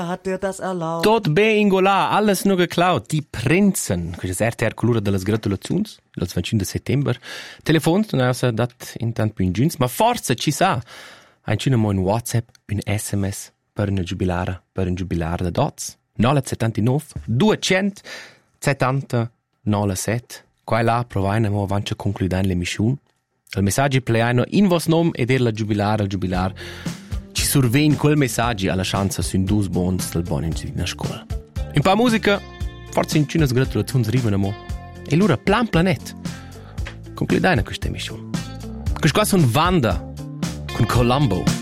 Hat dir das erlaubt? Tot be ingolà, alles nur geklaut. Die Prinzen. Questa è RTR colura delle gratulazioni, il 25 settembre. Telefon, non è dat intant più in giuns, ma forza ci sa. Ein mo un WhatsApp, un SMS per un giubilare da dots. 979 270 97. Qua là provaino avanti a concludere l'emissione. Il messaggio pleano in vos nom ed la giubilare, ci survein quel messaggio alla chance su 2 bons del buon in a scuola. Un po' musica, forse in cinas gratulazioni arrivano mo. E allora plan planet. Concludere questa emissione. Questa qua sono Wanda con Colombo.